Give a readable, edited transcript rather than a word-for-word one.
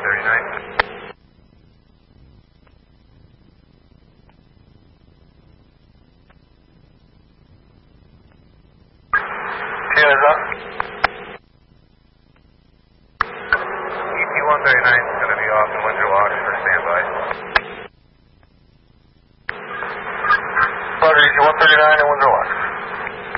139. Taylor's up. EP 139 is going to be off in Windsor Locks for standby.